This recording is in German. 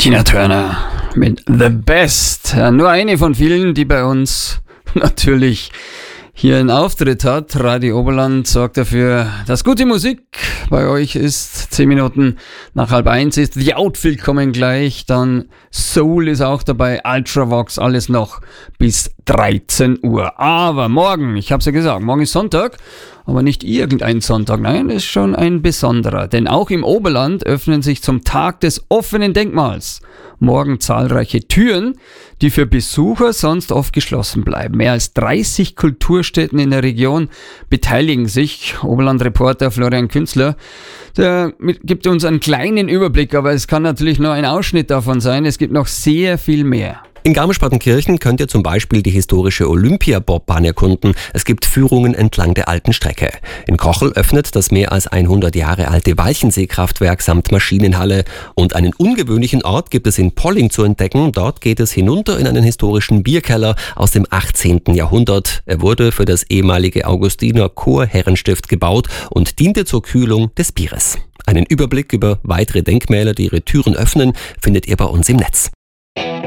Tina Turner mit The Best. Ja, nur eine von vielen, die bei uns natürlich hier einen Auftritt hat. Radio Oberland sorgt dafür, dass gute Musik bei euch ist. 10 Minuten nach 12:30 ist The Outfit kommen gleich. Dann Soul ist auch dabei, Ultravox, alles noch bis 13 Uhr. Aber morgen, ich habe es ja gesagt, morgen ist Sonntag. Aber nicht irgendein Sonntag, nein, ist schon ein besonderer. Denn auch im Oberland öffnen sich zum Tag des offenen Denkmals morgen zahlreiche Türen, die für Besucher sonst oft geschlossen bleiben. Mehr als 30 Kulturstätten in der Region beteiligen sich. Oberland-Reporter Florian Künzler, der gibt uns einen kleinen Überblick, aber es kann natürlich nur ein Ausschnitt davon sein. Es gibt noch sehr viel mehr. In Garmisch-Partenkirchen könnt ihr zum Beispiel die historische Olympia-Bobbahn erkunden. Es gibt Führungen entlang der alten Strecke. In Kochel öffnet das mehr als 100 Jahre alte Walchensee-Kraftwerk samt Maschinenhalle. Und einen ungewöhnlichen Ort gibt es in Polling zu entdecken. Dort geht es hinunter in einen historischen Bierkeller aus dem 18. Jahrhundert. Er wurde für das ehemalige Augustiner Chorherrenstift gebaut und diente zur Kühlung des Bieres. Einen Überblick über weitere Denkmäler, die ihre Türen öffnen, findet ihr bei uns im Netz.